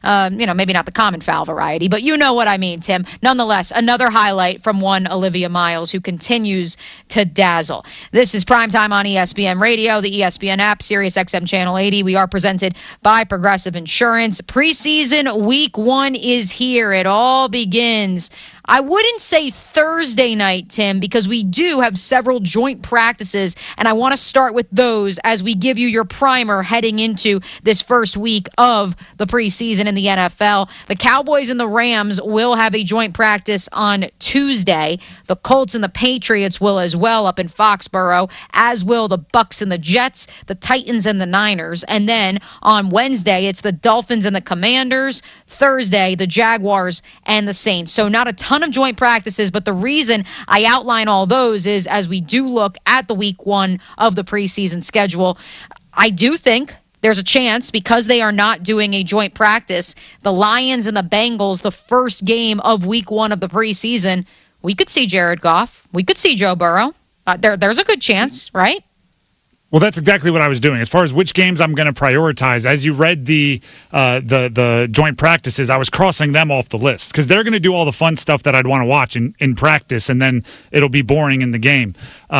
Maybe not the common foul variety, but you know what I mean, Tim. Nonetheless, another highlight from one Olivia Miles, who continues to dazzle. This is Primetime on ESPN Radio, the ESPN app, Sirius XM Channel 80. We are presented by Progressive Insurance. Preseason week 1 is here. It all begins, I wouldn't say Thursday night, Tim, because we do have several joint practices, and I want to start with those as we give you your primer heading into this first week of the preseason in the NFL. The Cowboys and the Rams will have a joint practice on Tuesday. The Colts and the Patriots will as well up in Foxborough, as will the Bucs and the Jets, the Titans and the Niners. And then on Wednesday, it's the Dolphins and the Commanders. Thursday, the Jaguars and the Saints. So not a ton of joint practices, but the reason I outline all those is as we do look at the week 1 of the preseason schedule, I do think there's a chance, because they are not doing a joint practice, the Lions and the Bengals, the first game of week 1 of the preseason, we could see Jared Goff. We could see Joe Burrow. There's a good chance, right? Well, that's exactly what I was doing. As far as which games I'm going to prioritize, as you read the joint practices, I was crossing them off the list because they're going to do all the fun stuff that I'd want to watch in practice, and then it'll be boring in the game.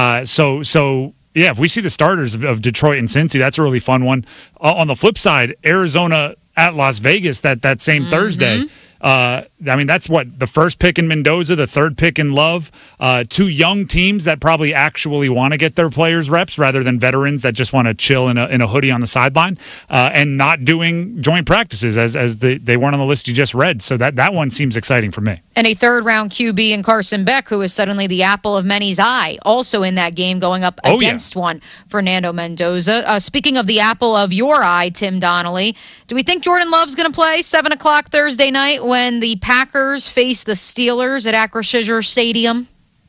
So yeah, if we see the starters of Detroit and Cincy, that's a really fun one. On the flip side, Arizona at Las Vegas that same Thursday. That's what, the first pick in Mendoza, the third pick in Love. 2 young teams that probably actually want to get their players reps rather than veterans that just want to chill in a hoodie on the sideline, and not doing joint practices as they weren't on the list you just read. So that one seems exciting for me. And a third-round QB in Carson Beck, who is suddenly the apple of many's eye, also in that game going up against one Fernando Mendoza. Speaking of the apple of your eye, Tim Donnelly, do we think Jordan Love's going to play 7 o'clock Thursday night when the Packers face the Steelers at Acrisure Stadium?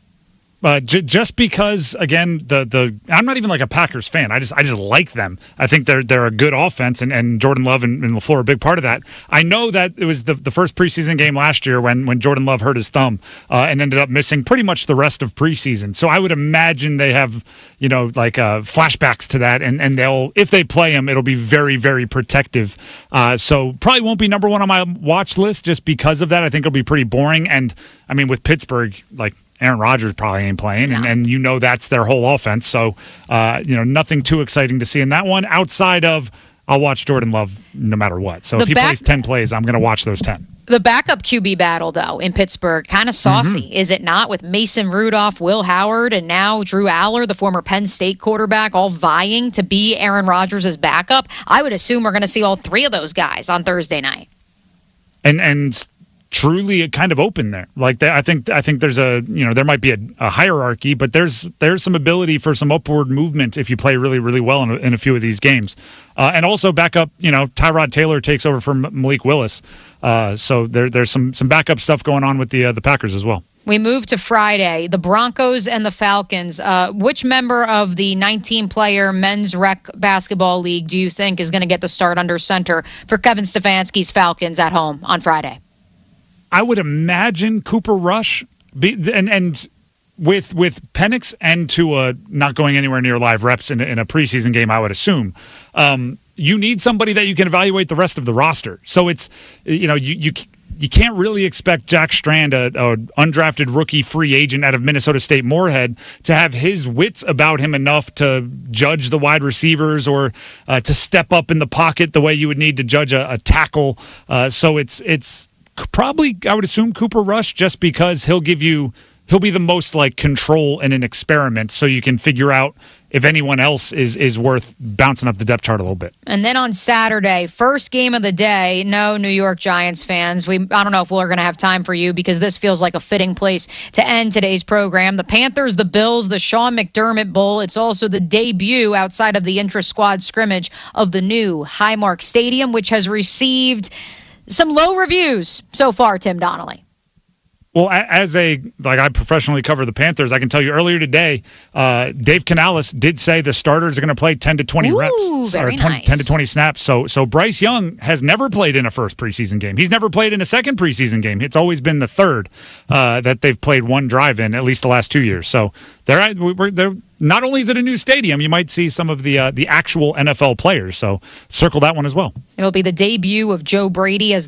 Just because, again, I'm not even like a Packers fan. I just like them. I think they're a good offense, and Jordan Love and LaFleur are a big part of that. I know that it was the first preseason game last year when Jordan Love hurt his thumb and ended up missing pretty much the rest of preseason. So I would imagine they have flashbacks to that, and they'll, if they play him, it'll be very, very protective. So probably won't be number 1 on my watch list just because of that. I think it'll be pretty boring. And I mean, with Pittsburgh, Aaron Rodgers probably ain't playing, and that's their whole offense. So, nothing too exciting to see in that one outside of I'll watch Jordan Love no matter what. So if he plays 10 plays, I'm going to watch those 10. The backup QB battle, though, in Pittsburgh, kind of saucy, is it not? With Mason Rudolph, Will Howard, and now Drew Aller, the former Penn State quarterback, all vying to be Aaron Rodgers' backup. I would assume we're going to see all 3 of those guys on Thursday night. And truly kind of open there. I think there's there might be a hierarchy, but there's some ability for some upward movement if you play really, really well in a few of these games. And also backup, Tyrod Taylor takes over from Malik Willis. So there's some backup stuff going on with the Packers as well. We move to Friday, the Broncos and the Falcons. Which member of the 19-player men's rec basketball league do you think is going to get the start under center for Kevin Stefanski's Falcons at home on Friday? I would imagine Cooper Rush, and with Penix and Tua not going anywhere near live reps in a preseason game, I would assume you need somebody that you can evaluate the rest of the roster. So it's you can't really expect Jack Strand, a undrafted rookie free agent out of Minnesota State Moorhead, to have his wits about him enough to judge the wide receivers or to step up in the pocket the way you would need to judge a tackle. So it's probably, I would assume, Cooper Rush, just because he'll be the most control in an experiment, so you can figure out if anyone else is worth bouncing up the depth chart a little bit. And then on Saturday, first game of the day, no New York Giants fans. I don't know if we're going to have time for you because this feels like a fitting place to end today's program. The Panthers, the Bills, the Sean McDermott Bowl. It's also the debut outside of the intra-squad scrimmage of the new Highmark Stadium, which has received some low reviews so far, Tim Donnelly. Well, as I professionally cover the Panthers, I can tell you earlier today, Dave Canales did say the starters are going to play 10 to 20 reps, or 10 to 20 snaps. So Bryce Young has never played in a first preseason game. He's never played in a second preseason game. It's always been the third that they've played one drive in, at least the last 2 years. So they're not only is it a new stadium, you might see some of the actual NFL players. So circle that one as well. It'll be the debut of Joe Brady as